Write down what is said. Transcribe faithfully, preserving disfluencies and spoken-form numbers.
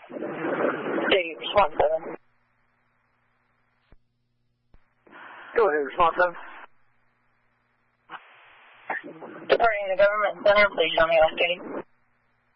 State responsible. Go ahead, responsive. Departing the government center, please show me on state.